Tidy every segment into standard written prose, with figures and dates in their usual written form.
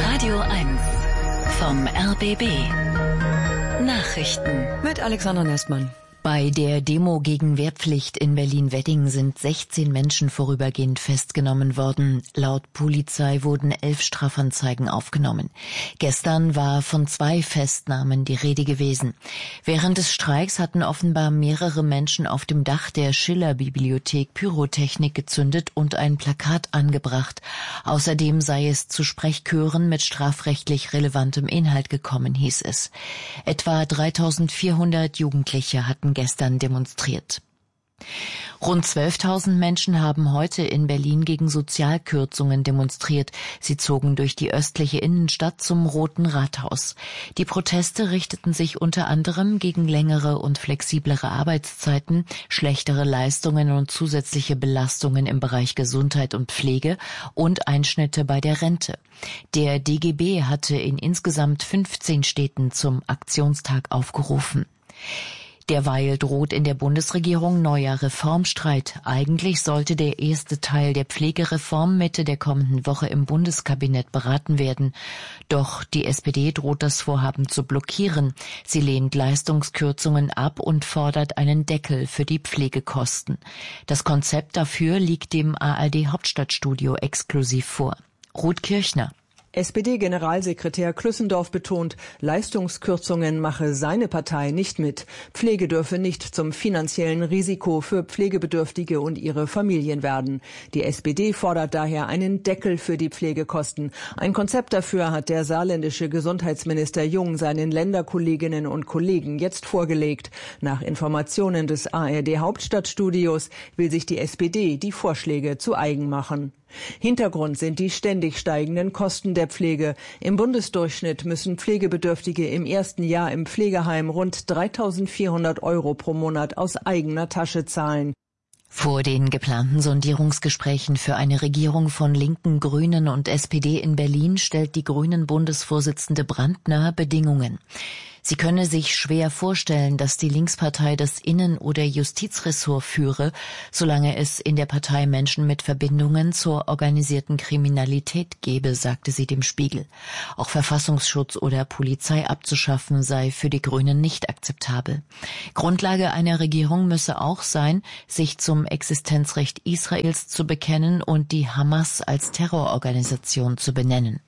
Radio 1 vom RBB. Nachrichten mit Alexander Nestmann. Bei der Demo gegen Wehrpflicht in Berlin-Wedding sind 16 Menschen vorübergehend festgenommen worden. Laut Polizei wurden 11 Strafanzeigen aufgenommen. Gestern war von 2 Festnahmen die Rede gewesen. Während des Streiks hatten offenbar mehrere Menschen auf dem Dach der Schiller-Bibliothek Pyrotechnik gezündet und ein Plakat angebracht. Außerdem sei es zu Sprechchören mit strafrechtlich relevantem Inhalt gekommen, hieß es. Etwa 3.400 Jugendliche hatten gestern demonstriert. Rund 12.000 Menschen haben heute in Berlin gegen Sozialkürzungen demonstriert. Sie zogen durch die östliche Innenstadt zum Roten Rathaus. Die Proteste richteten sich unter anderem gegen längere und flexiblere Arbeitszeiten, schlechtere Leistungen und zusätzliche Belastungen im Bereich Gesundheit und Pflege und Einschnitte bei der Rente. Der DGB hatte in insgesamt 15 Städten zum Aktionstag aufgerufen. Derweil droht in der Bundesregierung neuer Reformstreit. Eigentlich sollte der erste Teil der Pflegereform Mitte der kommenden Woche im Bundeskabinett beraten werden. Doch die SPD droht das Vorhaben zu blockieren. Sie lehnt Leistungskürzungen ab und fordert einen Deckel für die Pflegekosten. Das Konzept dafür liegt dem ARD-Hauptstadtstudio exklusiv vor. Ruth Kirchner. SPD-Generalsekretär Klüssendorf betont, Leistungskürzungen mache seine Partei nicht mit. Pflege dürfe nicht zum finanziellen Risiko für Pflegebedürftige und ihre Familien werden. Die SPD fordert daher einen Deckel für die Pflegekosten. Ein Konzept dafür hat der saarländische Gesundheitsminister Jung seinen Länderkolleginnen und Kollegen jetzt vorgelegt. Nach Informationen des ARD-Hauptstadtstudios will sich die SPD die Vorschläge zu eigen machen. Hintergrund sind die ständig steigenden Kosten der Pflege. Im Bundesdurchschnitt müssen Pflegebedürftige im ersten Jahr im Pflegeheim rund 3.400 € pro Monat aus eigener Tasche zahlen. Vor den geplanten Sondierungsgesprächen für eine Regierung von Linken, Grünen und SPD in Berlin stellt die Grünen-Bundesvorsitzende Brandner Bedingungen. Sie könne sich schwer vorstellen, dass die Linkspartei das Innen- oder Justizressort führe, solange es in der Partei Menschen mit Verbindungen zur organisierten Kriminalität gebe, sagte sie dem Spiegel. Auch Verfassungsschutz oder Polizei abzuschaffen sei für die Grünen nicht akzeptabel. Grundlage einer Regierung müsse auch sein, sich zum Existenzrecht Israels zu bekennen und die Hamas als Terrororganisation zu benennen.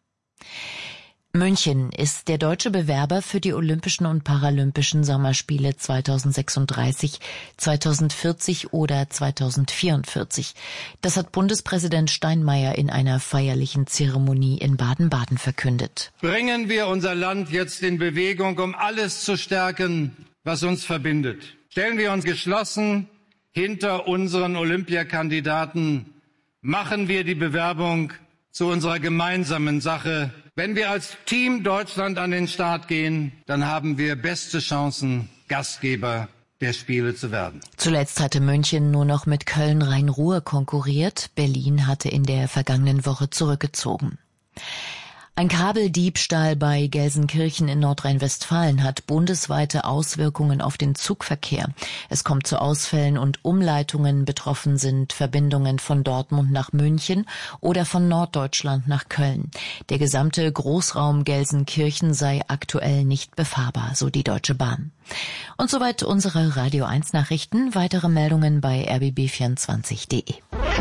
München ist der deutsche Bewerber für die Olympischen und Paralympischen Sommerspiele 2036, 2040 oder 2044. Das hat Bundespräsident Steinmeier in einer feierlichen Zeremonie in Baden-Baden verkündet. Bringen wir unser Land jetzt in Bewegung, um alles zu stärken, was uns verbindet. Stellen wir uns geschlossen hinter unseren Olympiakandidaten. Machen wir die Bewerbung zu unserer gemeinsamen Sache. Wenn wir als Team Deutschland an den Start gehen, dann haben wir beste Chancen, Gastgeber der Spiele zu werden. Zuletzt hatte München nur noch mit Köln-Rhein-Ruhr konkurriert. Berlin hatte in der vergangenen Woche zurückgezogen. Ein Kabeldiebstahl bei Gelsenkirchen in Nordrhein-Westfalen hat bundesweite Auswirkungen auf den Zugverkehr. Es kommt zu Ausfällen und Umleitungen. Betroffen sind Verbindungen von Dortmund nach München oder von Norddeutschland nach Köln. Der gesamte Großraum Gelsenkirchen sei aktuell nicht befahrbar, so die Deutsche Bahn. Und soweit unsere Radio 1 Nachrichten. Weitere Meldungen bei rbb24.de.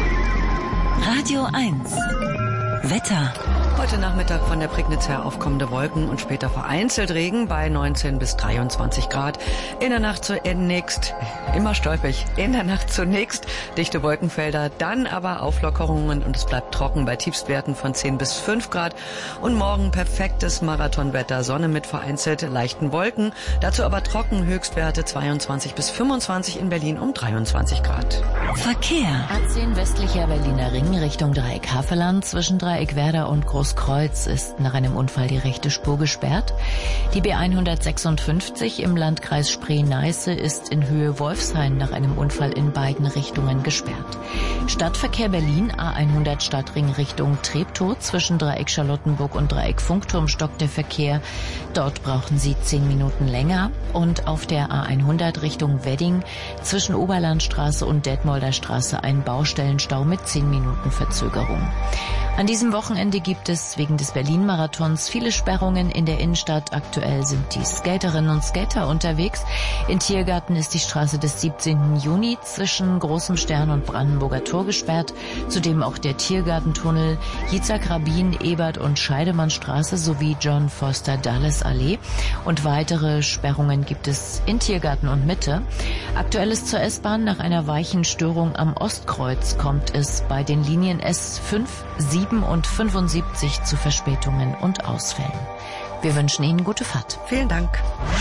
Radio 1 Wetter. Heute Nachmittag von der Prignitz her aufkommende Wolken und später vereinzelt Regen bei 19 bis 23 Grad. In der Nacht zunächst, immer stolprig, in der Nacht zunächst dichte Wolkenfelder, dann aber Auflockerungen und es bleibt trocken bei Tiefstwerten von 10 bis 5 Grad. Und morgen perfektes Marathonwetter, Sonne mit vereinzelt leichten Wolken, dazu aber trocken, Höchstwerte 22 bis 25 in Berlin um 23 Grad. Verkehr. A10 westlicher Berliner Ring Richtung Dreieck Havelland zwischen Dreieck Werder und Großkreuz ist nach einem Unfall die rechte Spur gesperrt. Die B156 im Landkreis Spree-Neiße ist in Höhe Wolfshain nach einem Unfall in beiden Richtungen gesperrt. Stadtverkehr Berlin A100 Stadtring Richtung Treptow zwischen Dreieck Charlottenburg und Dreieck Funkturm stockt der Verkehr. Dort brauchen Sie 10 Minuten länger. Und auf der A100 Richtung Wedding zwischen Oberlandstraße und Detmolder Straße ein Baustellenstau mit 10 Minuten Verzögerung. An diesem Wochenende gibt es es wegen des Berlin-Marathons viele Sperrungen in der Innenstadt. Aktuell sind die Skaterinnen und Skater unterwegs. In Tiergarten ist die Straße des 17. Juni zwischen Großem Stern und Brandenburger Tor gesperrt. Zudem auch der Tiergartentunnel, Yitzhak-Rabin, Ebert- und Scheidemannstraße sowie John-Foster-Dulles-Allee. Und weitere Sperrungen gibt es in Tiergarten und Mitte. Aktuell ist zur S-Bahn nach einer Weichenstörung am Ostkreuz kommt es bei den Linien S5, 7 und 75 zu Verspätungen und Ausfällen. Wir wünschen Ihnen gute Fahrt. Vielen Dank.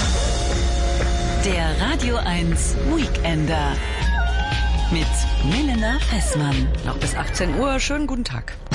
Der Radio 1 Weekender mit Milena Fessmann. Noch bis 18 Uhr. Schönen guten Tag.